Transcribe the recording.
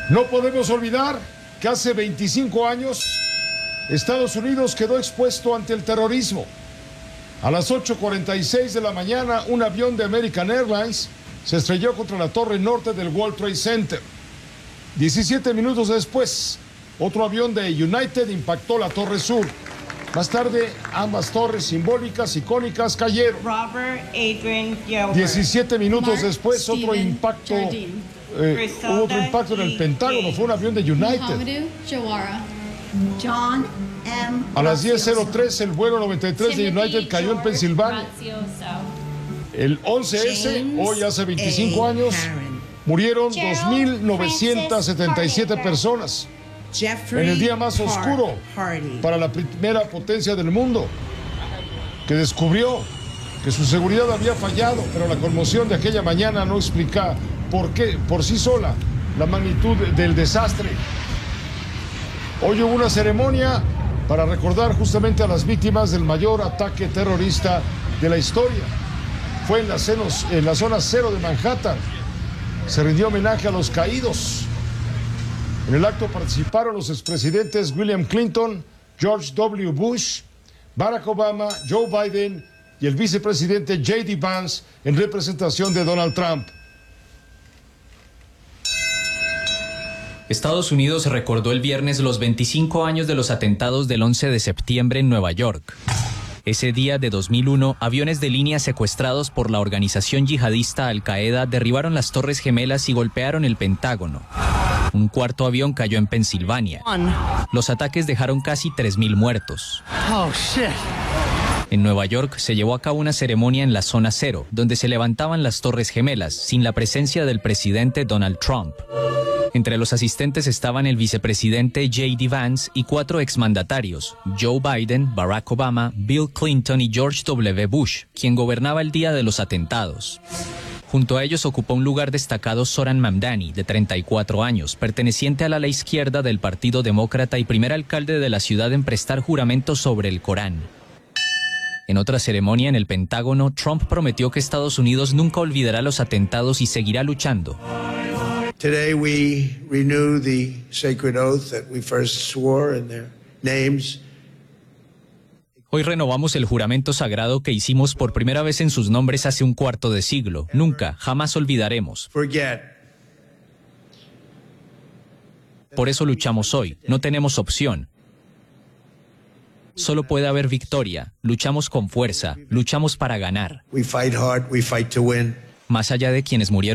No podemos olvidar que hace 25 años Estados Unidos quedó expuesto ante el terrorismo. A las 8:46 de la mañana, un avión de American Airlines se estrelló contra la torre norte del World Trade Center. 17 minutos después, otro avión de United impactó la torre sur. Más tarde, ambas torres simbólicas, icónicas, cayeron. 17 minutos después, otro impacto. Hubo otro impacto en el Pentágono, fue un avión de United. A las 10:03, el vuelo 93 de United cayó en Pensilvania. El 11S, hoy hace 25 años, murieron 2.977 personas. En el día más oscuro para la primera potencia del mundo, que descubrió que su seguridad había fallado, pero la conmoción de aquella mañana no explica por sí sola la magnitud del desastre. Hoy hubo una ceremonia para recordar justamente a las víctimas del mayor ataque terrorista de la historia. Fue en la zona cero de Manhattan. Se rindió homenaje a los caídos. En el acto participaron los expresidentes William Clinton, George W. Bush, Barack Obama, Joe Biden y el vicepresidente J.D. Vance en representación de Donald Trump. Estados Unidos recordó el viernes los 25 años de los atentados del 11 de septiembre en Nueva York. Ese día de 2001, aviones de línea secuestrados por la organización yihadista Al-Qaeda derribaron las Torres Gemelas y golpearon el Pentágono. Un cuarto avión cayó en Pensilvania. Los ataques dejaron casi 3.000 muertos. En Nueva York se llevó a cabo una ceremonia en la zona cero, donde se levantaban las Torres Gemelas, sin la presencia del presidente Donald Trump. Entre los asistentes estaban el vicepresidente J.D. Vance y 4 exmandatarios, Joe Biden, Barack Obama, Bill Clinton y George W. Bush, quien gobernaba el día de los atentados. Junto a ellos ocupó un lugar destacado Zohran Mamdani, de 34 años, perteneciente al ala izquierda del Partido Demócrata y primer alcalde de la ciudad en prestar juramento sobre el Corán. En otra ceremonia en el Pentágono, Trump prometió que Estados Unidos nunca olvidará los atentados y seguirá luchando. Today we renew the sacred oath that we first swore in their names. Hoy renovamos el juramento sagrado que hicimos por primera vez en sus nombres hace un cuarto de siglo. Nunca, jamás olvidaremos. Por eso luchamos hoy. No tenemos opción. Solo puede haber victoria. Luchamos con fuerza. Luchamos para ganar. We fight hard, we fight to win. Más allá de quienes murieron